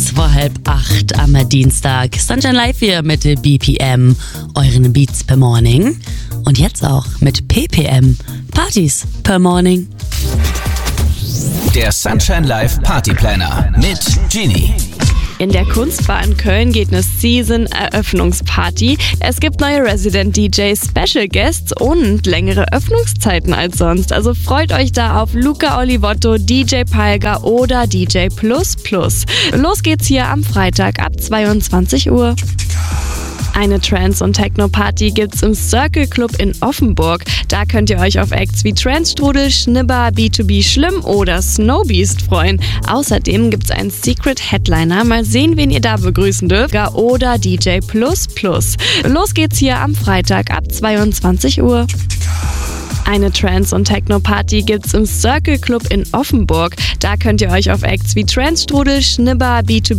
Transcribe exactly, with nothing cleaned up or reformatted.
kurz vor halb acht am Dienstag. Sunshine Live hier mit B P M, euren Beats per Morning. Und jetzt auch mit P P M, Partys per Morning. Der Sunshine Live Party Planner mit Genie. In der Kunstbar in Köln geht eine Season-Eröffnungsparty. Es gibt neue Resident D Js, Special Guests und längere Öffnungszeiten als sonst. Also freut euch da auf Luca Olivotto, D J Palga oder D J Plus Plus. Los geht's hier am Freitag ab zweiundzwanzig Uhr. Eine Trance- und Techno-Party gibt's im Circle Club in Offenburg. Da könnt ihr euch auf Acts wie Trance-Strudel, Schnibber, B zwei B Schlimm oder Snowbeast freuen. Außerdem gibt's einen Secret Headliner. Mal sehen, wen ihr da begrüßen dürft. Oder D J Plus Plus. Los geht's hier am Freitag ab zweiundzwanzig Uhr. Eine Trance- und Techno-Party gibt's im Circle Club in Offenburg. Da könnt ihr euch auf Acts wie Trance-Strudel, Schnibber, B zwei B